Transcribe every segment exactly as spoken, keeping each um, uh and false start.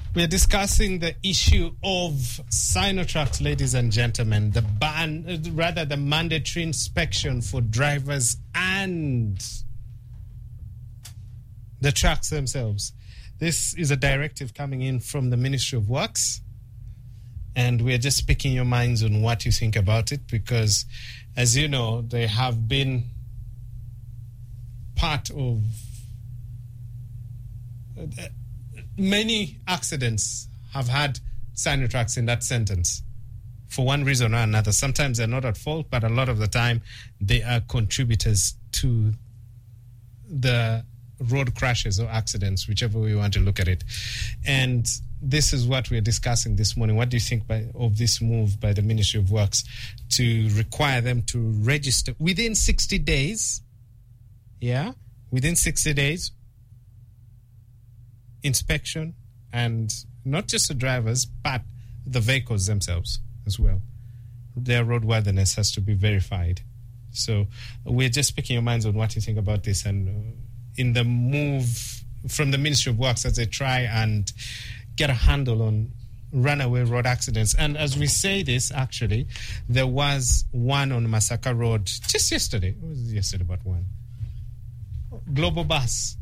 We're discussing the issue of Sinotrax, ladies and gentlemen. The ban, uh, rather the mandatory inspection for drivers and the trucks themselves. This is a directive coming in from the Ministry of Works, and we're just picking your minds on what you think about it, because, as you know, they have been part of uh, many accidents have had Sinotrax in that sentence for one reason or another. Sometimes they're not at fault, but a lot of the time they are contributors to the road crashes or accidents, whichever way you want to look at it. And this is what we're discussing this morning. What do you think by, of this move by the Ministry of Works to require them to register within sixty days? Yeah, within sixty days. Inspection, and not just the drivers, but the vehicles themselves as well. Their roadworthiness has to be verified. So we're just picking your minds on what you think about this, and uh, in the move from the Ministry of Works as they try and get a handle on runaway road accidents. And as we say this, actually, there was one on Masaka Road just yesterday. What was it yesterday about one? Global Bus.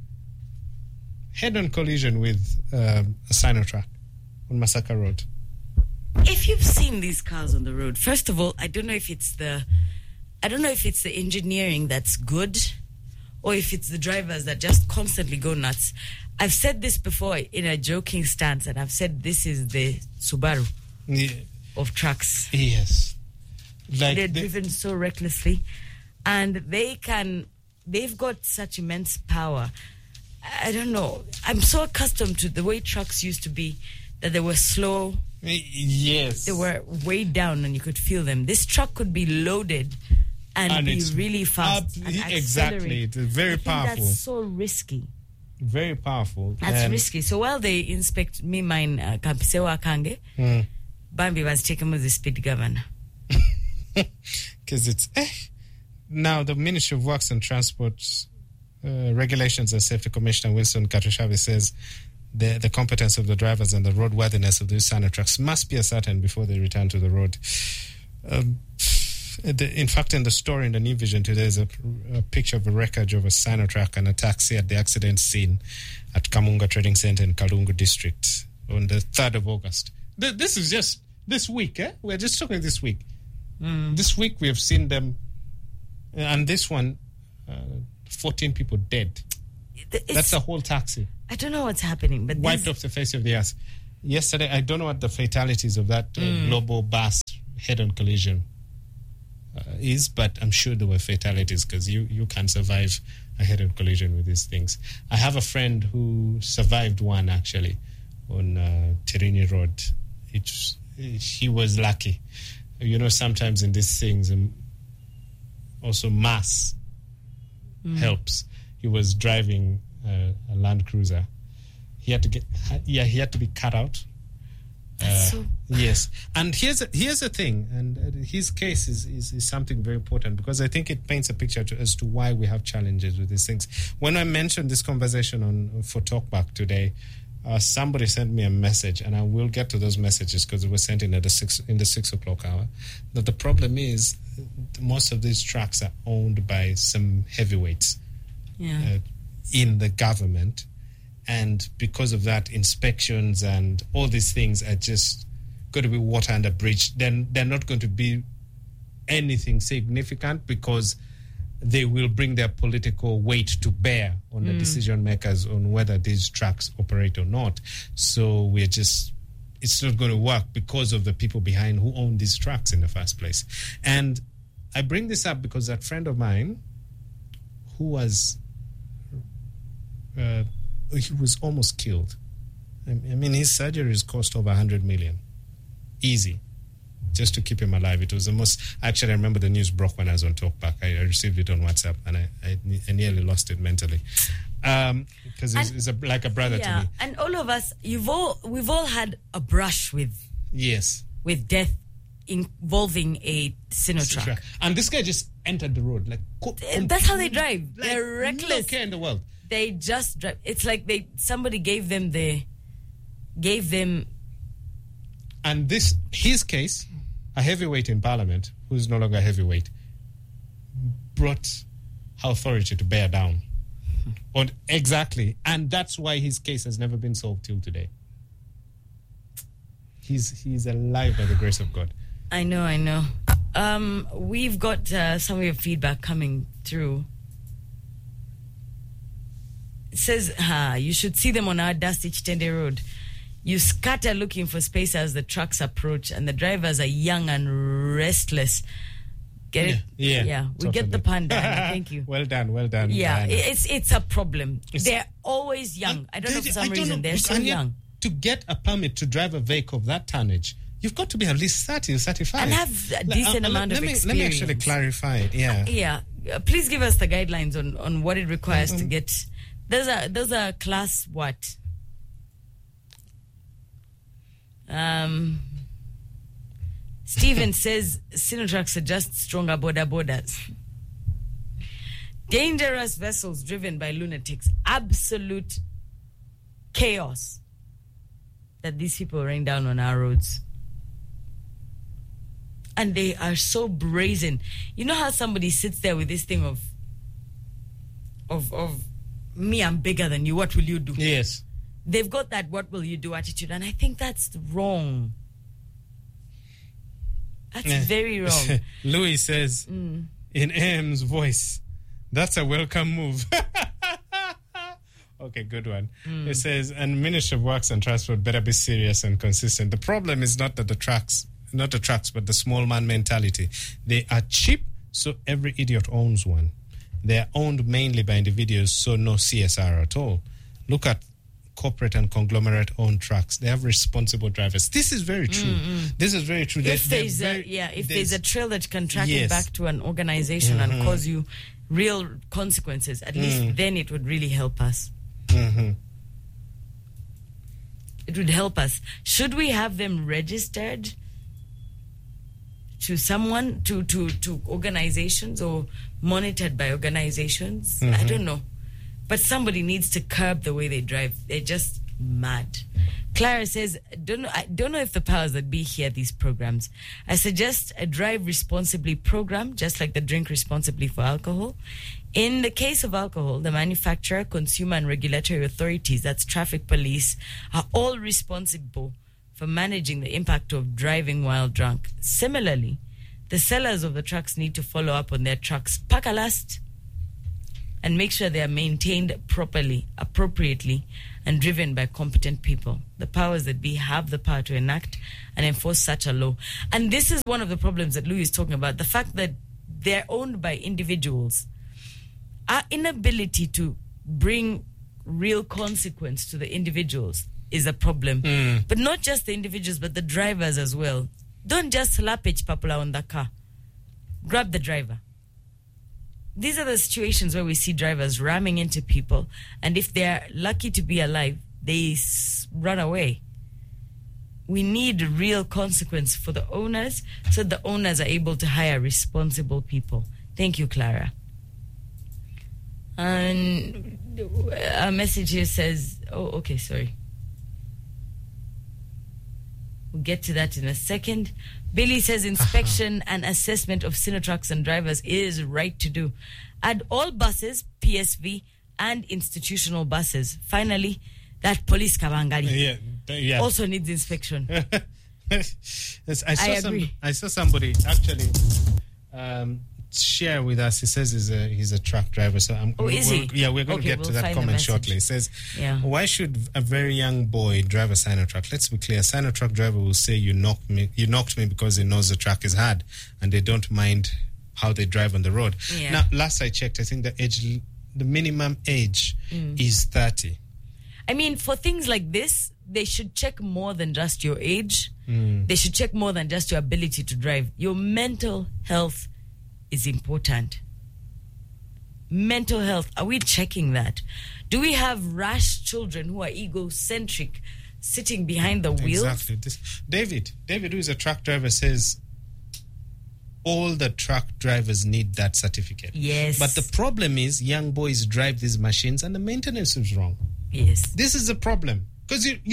Head-on collision with um, a Sinotrack on Masaka Road. If you've seen these cars on the road, first of all, I don't know if it's the, I don't know if it's the engineering that's good, or if it's the drivers that just constantly go nuts. I've said this before in a joking stance, and I've said this is the Subaru yeah. of trucks. Yes, like they're they- driven so recklessly, and they can, they've got such immense power. I don't know. I'm so accustomed to the way trucks used to be, that they were slow. Yes. They were way down and you could feel them. This truck could be loaded and, and be really fast. Up, and exactly. It's very I think powerful. That's so risky. Very powerful. That's and risky. So while they inspect me, mine, uh, Kampisewa Kange, mm. Bambi was taken with the speed governor. Because it's... Eh. Now, the Ministry of Works and Transport... Uh, Regulations and Safety Commissioner Winston Katushabe says the, the competence of the drivers and the roadworthiness of these Sinotrax must be ascertained before they return to the road. Um, the, in fact, in the story in the New Vision today is a, a picture of a wreckage of a Sinotrack and a taxi at the accident scene at Kamunga Trading Center in Kalungu District on the third of August. Th- this is just this week, eh? We're just talking this week. Mm. This week we have seen them, and this one... Uh, fourteen people dead. It's, That's a whole taxi. I don't know what's happening, but wiped off the face of the earth. Yesterday, I don't know what the fatalities of that uh, mm. global bus head-on collision uh, is, but I'm sure there were fatalities, because you, you can't survive a head-on collision with these things. I have a friend who survived one, actually, on uh, Tirini Road. It, he was lucky. You know, sometimes in these things, um, also mass Mm. helps. He was driving uh, a Land Cruiser. He had to get, yeah, he had to be cut out. That's uh, so... Yes, and here's a, here's the thing, and uh, his case is, is is something very important, because I think it paints a picture to, as to why we have challenges with these things. When I mentioned this conversation on for Talkback today, uh, somebody sent me a message, and I will get to those messages because it was sent in at the six in the six o'clock hour. That the problem is most of these trucks are owned by some heavyweights yeah. uh, in the government, and because of that, inspections and all these things are just going to be water under bridge. Then they're not going to be anything significant, because they will bring their political weight to bear on the mm. decision makers on whether these trucks operate or not. So we're just, it's not going to work because of the people behind who own these trucks in the first place. And I bring this up because that friend of mine who was, uh, he was almost killed. I mean, his surgeries cost over one hundred million. Easy. Just to keep him alive. It was the most... Actually, I remember the news broke when I was on Talkback. I, I received it on WhatsApp, and I, I, I nearly lost it mentally. Um, because he's, he's a, like a brother yeah, to me. And all of us, you've all, we've all had a brush with... Yes. With death involving a Sinotrack. And this guy just entered the road. like co- That's how they drive. Like They're reckless. No care in the world. They just drive. It's like they somebody gave them the gave them... And this, his case, a heavyweight in Parliament, who is no longer heavyweight, brought authority to bear down. On exactly. And that's why his case has never been solved till today. He's he's alive by the grace of God. I know, I know. Um, we've got uh, some of your feedback coming through. It says, ah, you should see them on our dusty Chitende Road. You scatter looking for space as the trucks approach, and the drivers are young and restless. Get it? Yeah, yeah, yeah. We totally. get the pan, Diana. Thank you. Well done, well done. Yeah, Diana. it's it's a problem. It's, they're always young. I don't know for some I don't reason know, they're so and yet, young. To get a permit to drive a vehicle of that tonnage, you've got to be at least thirty or thirty-five. And have a decent uh, amount let of me, experience. Let me actually clarify it, yeah. Yeah. Uh, please give us the guidelines on, on what it requires Mm-hmm. to get... Those are, those are class what? Um, Steven says Sinotrucks are just stronger border borders. Dangerous vessels driven by lunatics. Absolute chaos that these people rain down on our roads. And they are so brazen. You know how somebody sits there with this thing of of of me, I'm bigger than you, what will you do? Yes. They've got that what will you do attitude, and I think that's wrong. That's Yeah. very wrong. Louis says Mm. in A M's voice, that's a welcome move. Okay, good one. Mm. It says, and Ministry of Works and Transport better be serious and consistent. The problem is not that the trucks, not the trucks, but the small man mentality. They are cheap, so every idiot owns one. They are owned mainly by individuals, so no C S R at all. Look at corporate and conglomerate-owned trucks. They have responsible drivers. This is very true. Mm-mm. This is very true. If They're- there's they're a, very- yeah, if there's- there's a trail that can track Yes. it back to an organization and Mhm. cause you real consequences, at Mm. least then it would really help us. Mhm. It would help us. Should we have them registered to someone, to, to, to organizations, or monitored by organizations? I Mhm. don't know. But somebody needs to curb the way they drive. They're just mad. Clara says, don't know, I don't know if the powers that be hear these programs. I suggest a drive responsibly program, just like the drink responsibly for alcohol. In the case of alcohol, the manufacturer, consumer, and regulatory authorities, that's traffic police, are all responsible for managing the impact of driving while drunk. Similarly, the sellers of the trucks need to follow up on their trucks' pakalast and make sure they are maintained properly, appropriately, and driven by competent people. The powers that be have the power to enact and enforce such a law. And this is one of the problems that Louis is talking about, the fact that they're owned by individuals. Our inability to bring real consequence to the individuals is a problem. Mm. But not just the individuals, but the drivers as well. Don't just slap each papula on the car. Grab the driver. These are the situations where we see drivers ramming into people, and if they're lucky to be alive, they s- run away. We need real consequence for the owners, so the owners are able to hire responsible people. Thank you, Clara. And a message here says, oh, okay, sorry. We'll get to that in a second. Billy says inspection and assessment of Sinotrucks and drivers is right to do. Add all buses, P S V, and institutional buses. Finally, that police kabangali Yeah, th- yeah. also needs inspection. Yes, I saw I some. agree. I saw somebody actually um, share with us. He says he's a he's a truck driver. So I'm. Oh, is we'll, he? Yeah, we're going Okay, to get we'll to that find the comment message. shortly. He says, Yeah. "Why should a very young boy drive a Sinotruck? Let's be clear. A Sinotruck driver will say you knocked me. You knocked me because he knows the track is hard, and they don't mind how they drive on the road. Yeah. Now, last I checked, I think the age, the minimum age Mm. is thirty. I mean, for things like this, they should check more than just your age. Mm. They should check more than just your ability to drive. Your mental health is important. Mental health, are we checking that? Do we have rash children who are egocentric sitting behind the wheels? Exactly. This, David, David, who is a truck driver, says all the truck drivers need that certificate. Yes. But the problem is young boys drive these machines and the maintenance is wrong. Yes. This is the problem. Because you, you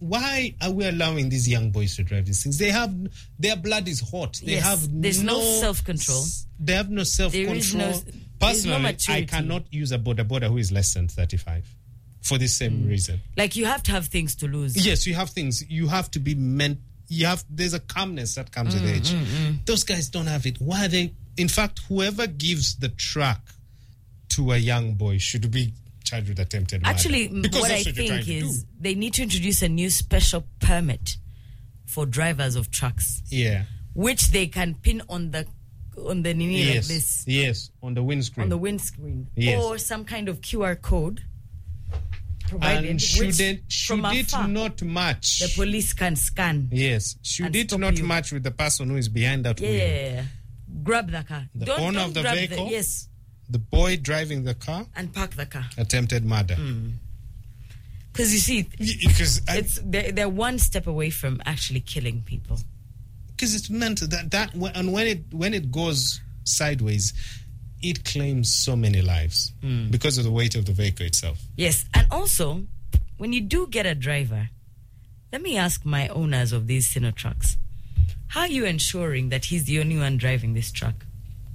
why are we allowing these young boys to drive these things? They have, their blood is hot. They Yes, have there's no no self-control. They have no self-control. is no- there's Personally, no I maturity. cannot use a boda boda who is less than thirty-five for this same reason. Like, you have to have things to lose. Yes, you have things. You have to be meant. You have. There's a calmness that comes with age. Those guys don't have it. Why are they? In fact, whoever gives the truck to a young boy should be charged with attempted murder. Actually, Because what I that's what you're trying think to is do. they need to introduce a new special permit for drivers of trucks, Yeah. which they can pin on the on the nini like Yes. this, Yes. On the windscreen. on the windscreen, Yes. or some kind of Q R code provided, and should which it should from it afar, not match? the police can scan. Yes. Should and it stop not you. match with the person who is behind that Yeah, wheel? yeah, yeah, yeah. Grab the car. The don't, owner don't of the grab vehicle? yes, The boy driving the car, and park the car. attempted murder. Because you see, Because it's they're, they're one step away from actually killing people. because it's meant that that and when it when it goes sideways, it claims so many lives because of the weight of the vehicle itself. Yes, and also, when you do get a driver, let me ask my owners of these Sino trucks, how are you ensuring that he's the only one driving this truck?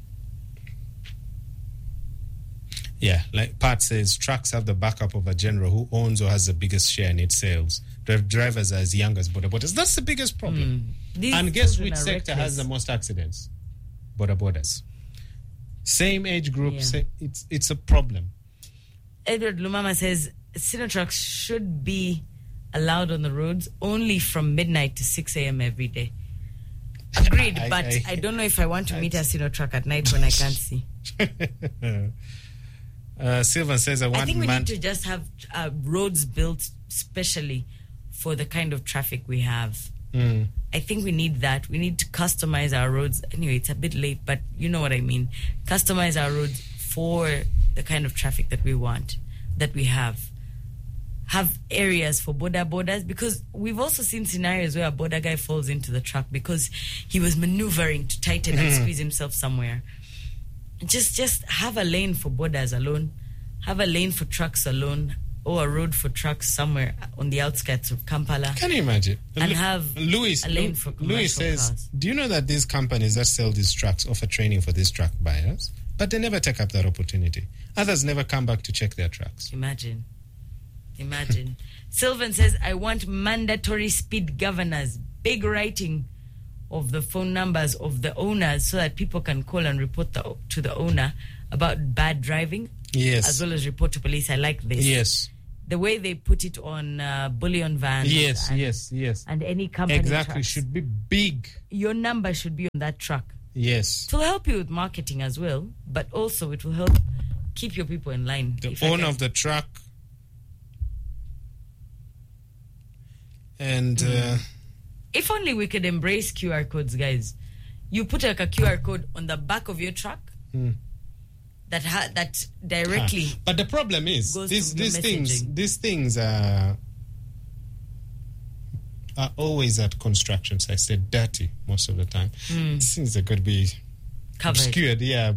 Yeah, like Pat says, trucks have the backup of a general who owns or has the biggest share in its sales. The drivers are as young as boda bodas. That's the biggest problem. These And guess children which are sector has the reckless. most accidents? Boda bodas. Same age group. Yeah. Sa- it's it's a problem. Edward Lumama says Sino trucks should be allowed on the roads only from midnight to six a.m. every day. Agreed, I- but I, I- don't know if I want to meet a Sino truck at night when I can't see. uh, Sylvan says, "I want I think we man- need to just have uh, roads built specially for the kind of traffic we have. Mm. I think we need that. We need to customize our roads. Anyway, it's a bit late, but you know what I mean. Customize our roads for the kind of traffic that we want, that we have. Have areas for border borders, because we've also seen scenarios where a border guy falls into the truck because he was maneuvering to tighten and squeeze himself somewhere. Just, just have a lane for borders alone. Have a lane for trucks alone, or a road for trucks somewhere on the outskirts of Kampala. Can you imagine? And Lu- have Louis, a lane for Louis commercial says, cars. do you know that these companies that sell these trucks offer training for these truck buyers, but they never take up that opportunity? Others never come back to check their trucks. Imagine. Imagine. Sylvan says, I want mandatory speed governors, big writing of the phone numbers of the owners so that people can call and report the, to the owner about bad driving, Yes. as well as report to police. I like this. Yes. The way they put it on uh, bullion vans. Yes, and, yes, yes. And any company Exactly. trucks. Should be big. Your number should be on that truck. Yes. It will help you with marketing as well, but also it will help keep your people in line. The If I owner can- of the truck and uh, If only we could embrace Q R codes, guys. You put like a Q R code on the back of your truck Hmm. that ha- that directly. ah. But the problem is goes these to these the things messaging. these things are are always at construction sites. They're dirty most of the time. These things are going to be Covered. obscured, yeah,